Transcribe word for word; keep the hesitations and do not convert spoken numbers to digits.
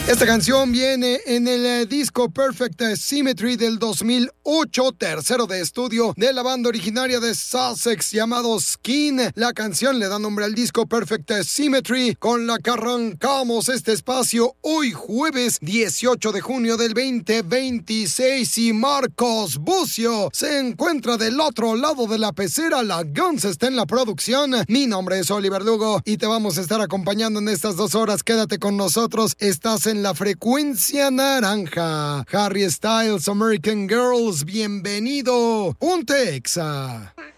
Esta canción viene en el eh, disco Perfect Symmetry del dos mil ocho, tercero de estudio de la banda originaria de Sussex llamado Skin. La canción le da nombre al disco Perfect Symmetry, con la que arrancamos este espacio hoy jueves dieciocho de junio del veinte veintiséis, y Marcos Bucio se encuentra del otro lado de la pecera. La Guns está en la producción. Mi nombre es Oliver Lugo y te vamos a estar acompañando en estas dos horas. Quédate con nosotros. Estás en la frecuencia naranja. Harry Styles, American Girls, bienvenido. Ponte Exa.